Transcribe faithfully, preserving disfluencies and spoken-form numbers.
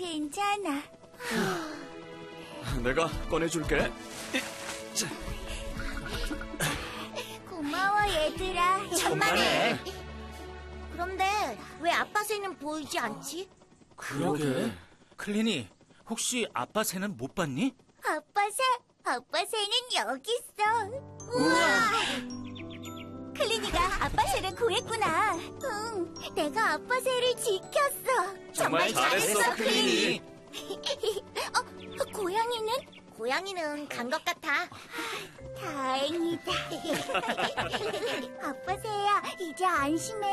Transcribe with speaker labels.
Speaker 1: 괜찮아.
Speaker 2: 내가 꺼내줄게.
Speaker 1: 고마워, 얘들아.
Speaker 3: 천만에.
Speaker 1: 그런데 왜 아빠 새는 보이지 않지?
Speaker 3: 그러게. 클린이, 혹시 아빠 새는 못 봤니?
Speaker 1: 아빠 새, 아빠 새는 여기 있어. 우와! 클리니가 아빠 새를 구했구나. 응, 내가 아빠 새를 지켰어.
Speaker 2: 정말 잘했어, 클린이.
Speaker 1: 어, 고양이는? 고양이는 간 것 같아. 다행이다. 아빠 새야, 이제 안심해.